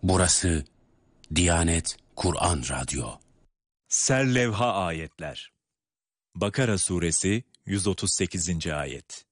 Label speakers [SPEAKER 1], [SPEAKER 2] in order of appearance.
[SPEAKER 1] Burası Diyanet Kur'an Radyo.
[SPEAKER 2] Serlevha ayetler. Bakara suresi 138. ayet.